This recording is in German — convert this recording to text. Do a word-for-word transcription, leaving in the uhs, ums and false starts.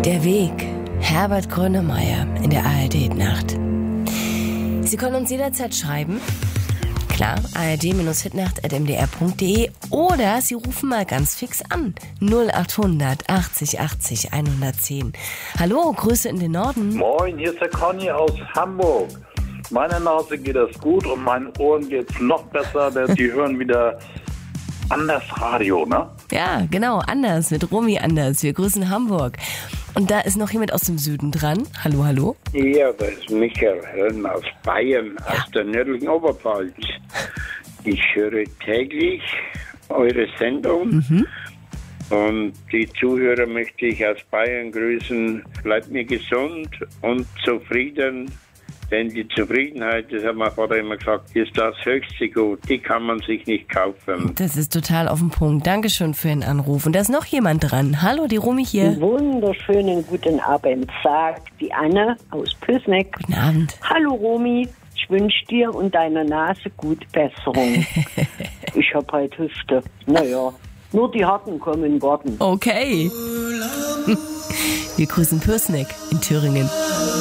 Der Weg. Herbert Grönemeyer in der A R D-Nacht. Sie können uns jederzeit schreiben. Klar, A R D Hitnacht at m d r punkt d e oder Sie rufen mal ganz fix an. null achthundert achtzig achtzig hundertzehn. Hallo, Grüße in den Norden. Moin, hier ist der Conny aus Hamburg. Meiner Nase geht das gut und meinen Ohren geht's noch besser, denn die hören wieder Anders Radio, ne? Ja, genau, Anders mit Romy Anders. Wir grüßen Hamburg. Und da ist noch jemand aus dem Süden dran. Hallo, hallo. Ja, das ist Michael Helm aus Bayern, ja. Aus der nördlichen Oberpfalz. Ich höre täglich eure Sendung. Mhm. Und die Zuhörer möchte ich aus Bayern grüßen. Bleibt mir gesund und zufrieden. Denn die Zufriedenheit, das hat mein Vater immer gesagt, ist das höchste Gut. Die kann man sich nicht kaufen. Das ist total auf den Punkt. Dankeschön für den Anruf. Und da ist noch jemand dran. Hallo, die Romy hier. Einen wunderschönen guten Abend, sagt die Anne aus Pößneck. Guten Abend. Hallo Romy, ich wünsche dir und deiner Nase gute Besserung. Ich hab halt Hüfte. Naja, nur die Harten kommen in den Garten. Okay. Wir grüßen Pößneck in Thüringen.